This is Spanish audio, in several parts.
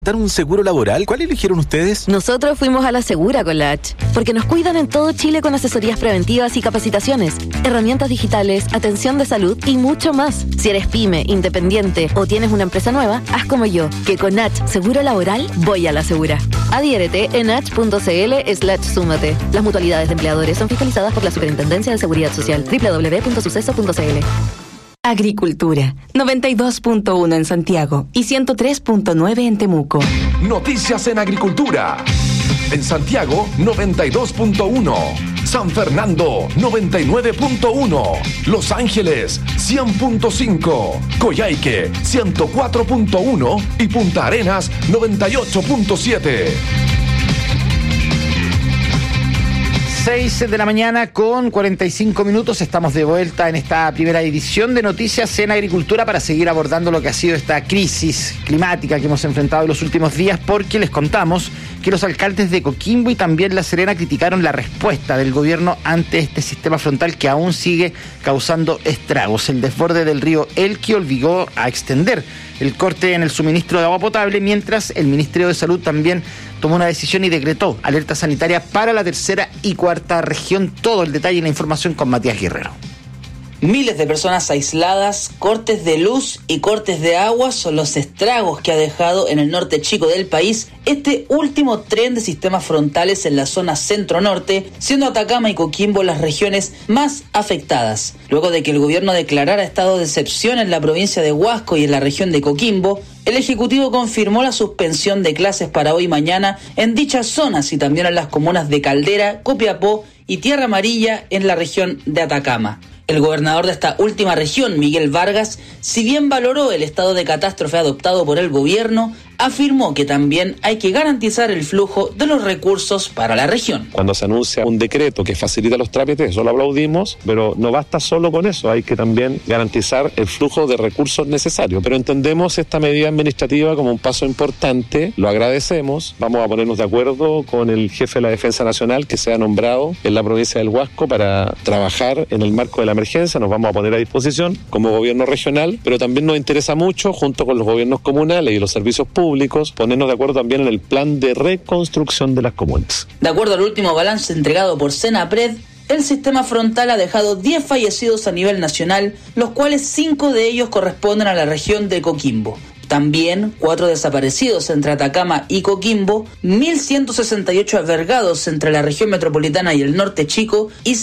¿Un seguro laboral? ¿Cuál eligieron ustedes? Nosotros fuimos a la Segura con la H, porque nos cuidan en todo Chile con asesorías preventivas y capacitaciones, herramientas digitales, atención de salud y mucho más. Si eres pyme, independiente o tienes una empresa nueva, haz como yo, que con H Seguro Laboral voy a la Segura. Adhiérete en h.cl/súmate. Las mutualidades de empleadores son fiscalizadas por la Superintendencia de Seguridad Social. www.suceso.cl. Agricultura, 92.1 en Santiago y 103.9 en Temuco. Noticias en Agricultura. En Santiago, 92.1. San Fernando, 99.1. Los Ángeles, 100.5. Coyhaique, 104.1. Y Punta Arenas, 98.7. 6 de la mañana con 45 minutos. Estamos de vuelta en esta primera edición de Noticias en Agricultura para seguir abordando lo que ha sido esta crisis climática que hemos enfrentado en los últimos días, porque les contamos que los alcaldes de Coquimbo y también La Serena criticaron la respuesta del gobierno ante este sistema frontal que aún sigue causando estragos. El desborde del río Elqui obligó a extender el corte en el suministro de agua potable, mientras el Ministerio de Salud también tomó una decisión y decretó alerta sanitaria para la tercera y cuarta región. Todo el detalle y la información con Matías Guerrero. Miles de personas aisladas, cortes de luz y cortes de agua son los estragos que ha dejado en el norte chico del país este último tren de sistemas frontales en la zona centro-norte, siendo Atacama y Coquimbo las regiones más afectadas. Luego de que el gobierno declarara estado de excepción en la provincia de Huasco y en la región de Coquimbo, el Ejecutivo confirmó la suspensión de clases para hoy y mañana en dichas zonas y también en las comunas de Caldera, Copiapó y Tierra Amarilla en la región de Atacama. El gobernador de esta última región, Miguel Vargas, si bien valoró el estado de catástrofe adoptado por el gobierno, afirmó que también hay que garantizar el flujo de los recursos para la región. Cuando se anuncia un decreto que facilita los trámites, eso lo aplaudimos, pero no basta solo con eso, hay que también garantizar el flujo de recursos necesarios. Pero entendemos esta medida administrativa como un paso importante, lo agradecemos, vamos a ponernos de acuerdo con el jefe de la Defensa Nacional que se ha nombrado en la provincia del Huasco para trabajar en el marco de la emergencia, nos vamos a poner a disposición como gobierno regional, pero también nos interesa mucho, junto con los gobiernos comunales y los servicios públicos, ponernos de acuerdo también en el plan de reconstrucción de las comunas. De acuerdo al último balance entregado por Senapred, el sistema frontal ha dejado 10 fallecidos a nivel nacional, los cuales 5 de ellos corresponden a la región de Coquimbo. También 4 desaparecidos entre Atacama y Coquimbo, 1.168 albergados entre la región metropolitana y el norte chico y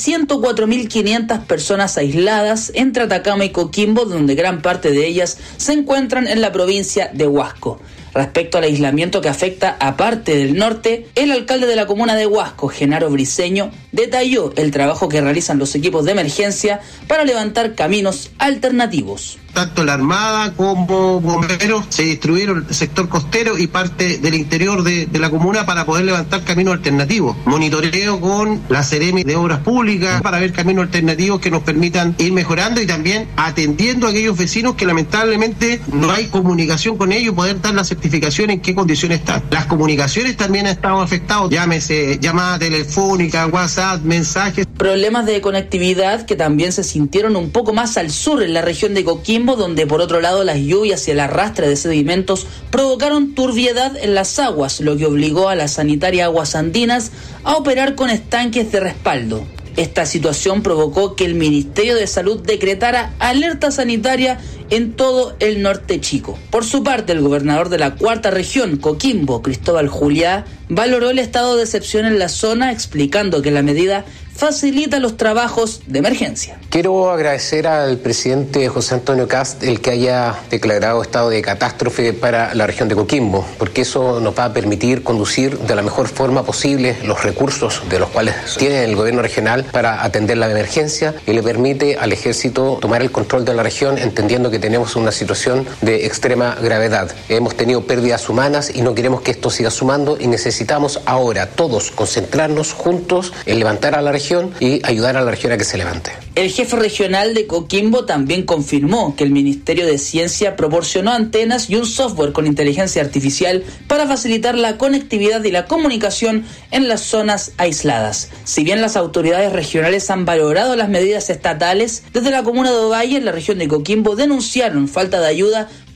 104.500 personas aisladas entre Atacama y Coquimbo, donde gran parte de ellas se encuentran en la provincia de Huasco. Respecto al aislamiento que afecta a parte del norte, el alcalde de la comuna de Huasco, Genaro Briceño, detalló el trabajo que realizan los equipos de emergencia para levantar caminos alternativos. Tanto la Armada como bomberos se distribuyeron el sector costero y parte del interior de la comuna para poder levantar caminos alternativos. Monitoreo con la Seremi de Obras Públicas para ver caminos alternativos que nos permitan ir mejorando y también atendiendo a aquellos vecinos que lamentablemente no hay comunicación con ellos, poder dar la certificación en qué condiciones están. Las comunicaciones también han estado afectadas, llámese llamada telefónica, WhatsApp, mensajes. Problemas de conectividad que también se sintieron un poco más al sur en la región de Coquimbo, donde por otro lado las lluvias y el arrastre de sedimentos provocaron turbiedad en las aguas, lo que obligó a la sanitaria Aguas Andinas a operar con estanques de respaldo. Esta situación provocó que el Ministerio de Salud decretara alerta sanitaria en todo el norte chico. Por su parte, el gobernador de la cuarta región, Coquimbo, Cristóbal Juliá, valoró el estado de excepción en la zona, explicando que la medida facilita los trabajos de emergencia. Quiero agradecer al presidente José Antonio Kast el que haya declarado estado de catástrofe para la región de Coquimbo, porque eso nos va a permitir conducir de la mejor forma posible los recursos de los cuales tiene el gobierno regional para atender la emergencia y le permite al ejército tomar el control de la región, entendiendo que tenemos una situación de extrema gravedad. Hemos tenido pérdidas humanas y no queremos que esto siga sumando y necesitamos ahora todos concentrarnos juntos en levantar a la región y ayudar a la región a que se levante. El jefe regional de Coquimbo también confirmó que el Ministerio de Ciencia proporcionó antenas y un software con inteligencia artificial para facilitar la conectividad y la comunicación en las zonas aisladas. Si bien las autoridades regionales han valorado las medidas estatales, desde la comuna de Ovalle, en la región de Coquimbo, denunciaron falta de ayuda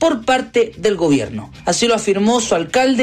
por parte del gobierno. Así lo afirmó su alcalde